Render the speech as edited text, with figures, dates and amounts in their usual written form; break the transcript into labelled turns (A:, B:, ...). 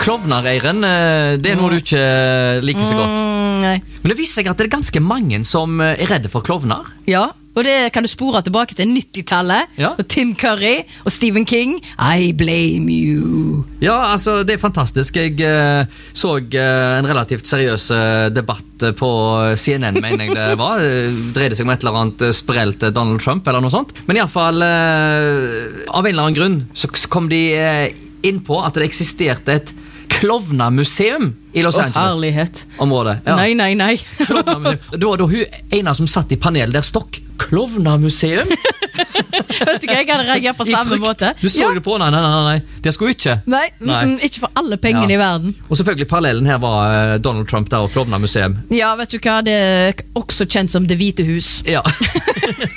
A: klovner-Eiren, det noe du ikke liker så godt.
B: Nei.
A: Men det viser seg at det ganske mange som redde for klovner.
B: Ja, og det kan du spore tilbake til 90-tallet,
A: Ja.
B: og Tim Curry og Stephen King. I blame you.
A: Ja, altså, det fantastisk. Jeg så en relativt seriøs debatt på CNN, mener jeg det var. Dreide seg om et eller annet sprelt Donald Trump, eller noe sånt. Men i alle fall, av en eller annen grunn, så kom de inn på at det eksisterte et klovnamuseum i Los Angeles-området. Ja.
B: Nei.
A: Det var da hun ene som satt i panelet der stokk. Klovnamuseum?
B: Vet du hva, jeg hadde reagert på samme måte.
A: Du så det på, nei, det skulle ikke.
B: Nei, ikke for alle pengene i verden.
A: Og selvfølgelig parallellen her var Donald Trump der og klovnamuseum.
B: Ja, vet du hva, det er også kjent som Det hvite hus.
A: Ja.